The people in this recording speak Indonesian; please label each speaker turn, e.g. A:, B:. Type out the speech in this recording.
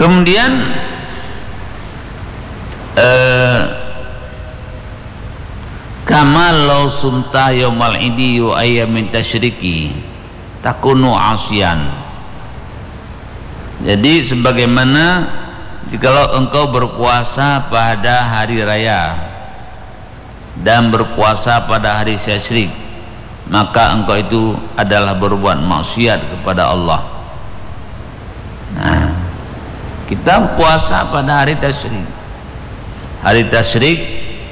A: Kemudian kamal law sumta yaumal idi wa ayyamin tasyriki takunu asyan. Jadi sebagaimana jikalau engkau berpuasa pada hari raya dan berpuasa pada hari tasyrik, maka engkau itu adalah berbuat maksiat kepada Allah. Nah, kita puasa pada hari tasyrik. Hari tasyrik